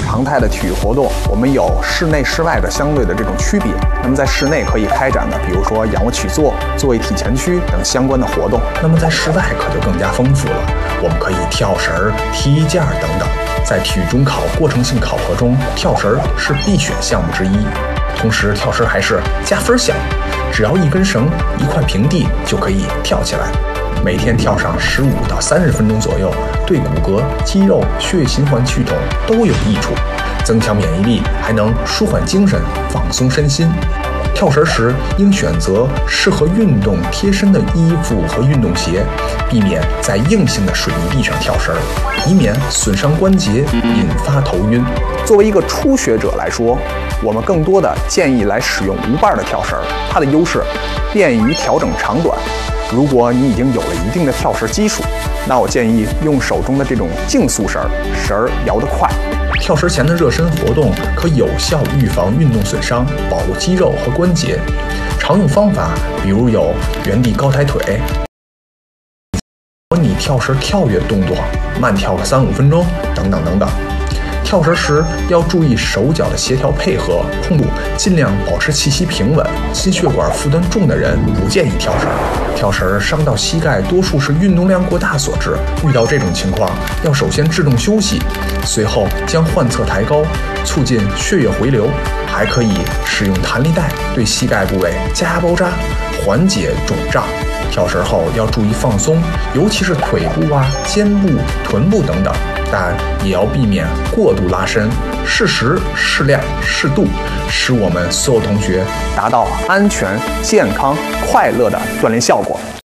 常态的体育活动，我们有室内、室外的相对的这种区别。那么在室内可以开展的，比如说仰卧起坐、坐位体前屈等相关的活动。 那么在室外可就更加丰富了，我们可以跳绳、踢毽等等。在体育中考过程性考核中，跳绳是必选项目之一。同时，跳绳还是加分项目，只要一根绳、一块平地就可以跳起来。每天跳上15到30分钟左右，对骨骼、肌肉、血液循环系统都有益处，增强免疫力，还能舒缓精神、放松身心。跳绳时应选择适合运动贴身的衣服和运动鞋，避免在硬性的水泥地上跳绳，以免损伤关节，引发头晕。 作为一个初学者来说，我们更多的建议来使用无伴的跳绳，它的优势便于调整长短。如果你已经有了一定的跳绳基础，那我建议用手中的这种竞速绳，绳儿摇得快。 跳绳前的热身活动可有效预防运动损伤，保护肌肉和关节。常用方法比如有原地高抬腿、模拟跳绳跳跃动作，慢跳个3-5分钟等等等等。跳绳时要注意手脚的协调配合，控步尽量保持气息平稳。心血管负担重的人不建议跳绳。跳绳伤到膝盖多数是运动量过大所致，遇到这种情况要首先制动休息，随后将患侧抬高，促进血液回流。还可以使用弹力带对膝盖部位加压包扎，缓解肿胀。跳绳后要注意放松，尤其是腿部、肩部、臀部等等，但也要避免过度拉伸，适时、适量、适度，使我们所有同学达到安全、健康、快乐的锻炼效果。